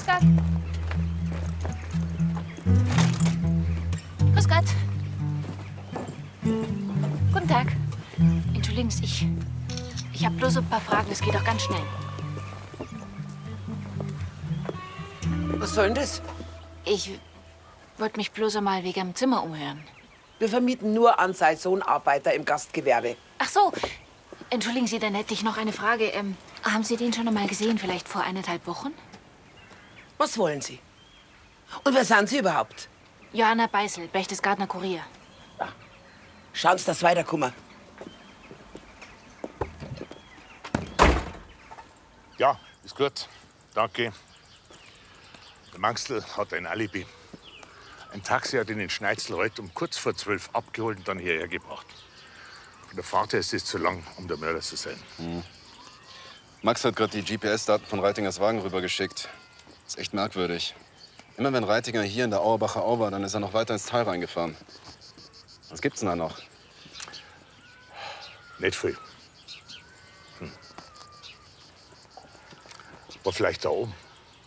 Gott. Grüß Gott. Guten Tag. Entschuldigen Sie, ich habe bloß ein paar Fragen. Es geht auch ganz schnell. Was soll denn das? Ich wollte mich bloß einmal wegen dem Zimmer umhören. Wir vermieten nur an Saisonarbeiter im Gastgewerbe. Ach so. Entschuldigen Sie, dann hätte ich noch eine Frage. Haben Sie den schon einmal gesehen, vielleicht vor 1,5 Wochen? Was wollen Sie? Und wer sind Sie überhaupt? Johanna Beißel, Berchtesgadener Kurier. Schauen Sie, dass Sie weiterkommen. Ja, ist gut. Danke. Der Manxl hat ein Alibi. Ein Taxi hat ihn in Schneizelreuth um kurz vor 12 abgeholt und dann hierher gebracht. Von der Fahrt her ist es zu lang, um der Mörder zu sein. Max hat gerade die GPS-Daten von Reitingers Wagen rübergeschickt. Ist echt merkwürdig. Immer wenn Reitinger hier in der Auerbacher Au war, dann ist er noch weiter ins Tal reingefahren. Was gibt's denn da noch? Nicht viel. War vielleicht da oben.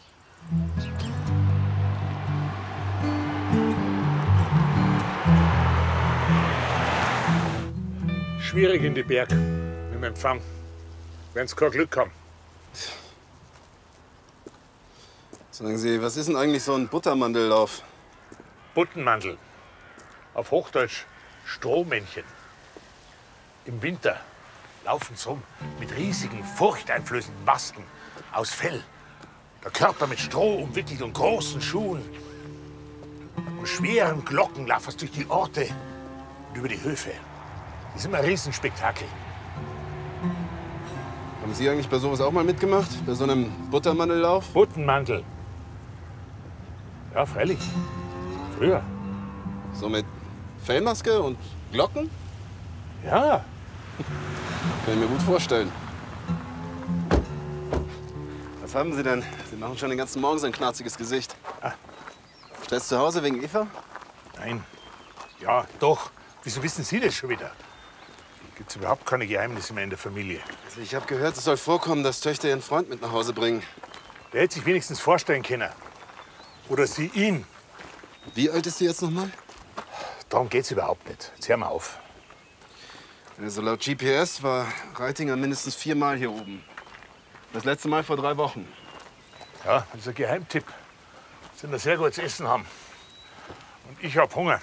Schwierig in die Berg mit dem Empfang. Wenn Sie kein Glück haben. Sagen Sie, was ist denn eigentlich so ein Buttermandellauf? Buttenmandel. Auf Hochdeutsch Strohmännchen. Im Winter laufen sie rum mit riesigen, furchteinflößenden Masken aus Fell. Der Körper mit Stroh umwickelt und großen Schuhen. Und schweren Glocken laufen durch die Orte und über die Höfe. Das ist immer ein Riesenspektakel. Haben Sie eigentlich bei sowas auch mal mitgemacht? Bei so einem Buttermandellauf? Buttenmandel. Ja, freilich. Früher. So mit Fellmaske und Glocken? Ja. Kann ich mir gut vorstellen. Was haben Sie denn? Sie machen schon den ganzen Morgen so ein knarziges Gesicht. Stress zu Hause wegen Eva? Nein. Ja, doch. Wieso wissen Sie das schon wieder? Gibt's überhaupt keine Geheimnisse mehr in der Familie. Also ich habe gehört, es soll vorkommen, dass Töchter ihren Freund mit nach Hause bringen. Der hätte sich wenigstens vorstellen können. Oder sie ihn. Wie alt ist sie jetzt noch mal? Darum geht's überhaupt nicht. Jetzt hör mal auf. Also laut GPS war Reitinger mindestens 4 Mal hier oben. Das letzte Mal vor 3 Wochen. Ja, das ist ein Geheimtipp. Sie ein sehr gutes Essen haben. Und ich hab Hunger.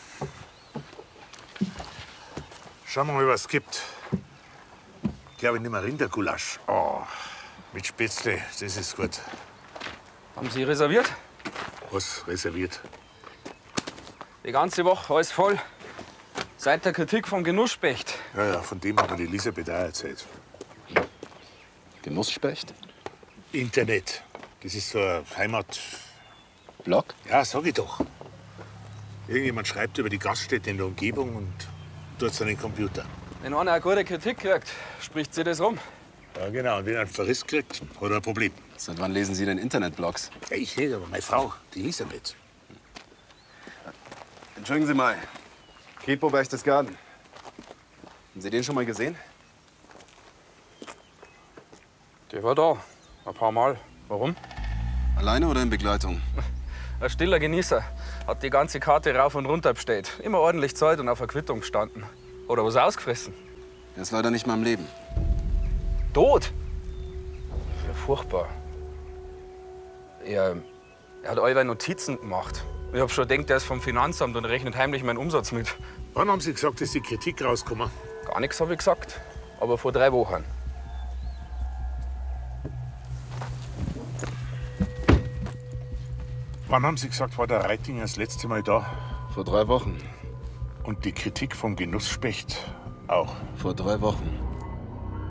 Schauen wir mal, was es gibt. Ich glaube, ich nehme Rindergulasch. Oh, mit Spätzle, das ist gut. Haben Sie reserviert? Was reserviert? Die ganze Woche alles voll. Seit der Kritik vom Genussspecht. Ja, von dem hat mir die Elisabeth auch erzählt. Genussspecht? Internet. Das ist so ein Heimat... Blog? Ja, sag ich doch. Irgendjemand schreibt über die Gaststätte in der Umgebung und tut es an den Computer. Wenn einer eine gute Kritik kriegt, spricht sie das rum. Ja, genau. Und wenn er einen Verriss kriegt, hat er ein Problem. Seit wann lesen Sie denn Internetblogs? Ja, ich nicht, aber meine Frau, die Elisabeth. Entschuldigen Sie mal. Kripo Berchtesgaden. Haben Sie den schon mal gesehen? Der war da. Ein paar Mal. Warum? Alleine oder in Begleitung? Ein stiller Genießer. Hat die ganze Karte rauf und runter bestellt. Immer ordentlich Zeit und auf der Quittung gestanden. Oder was ausgefressen. Er ist leider nicht mehr am Leben. Tot? Ja, furchtbar. Er hat allweil Notizen gemacht. Ich hab schon gedacht, er ist vom Finanzamt und rechnet heimlich meinen Umsatz mit. Wann haben Sie gesagt, dass die Kritik rauskommt? Gar nichts habe ich gesagt. Aber vor 3 Wochen. Wann haben Sie gesagt, war der Reitinger das letzte Mal da? Vor 3 Wochen. Und die Kritik vom Genussspecht auch? Vor 3 Wochen.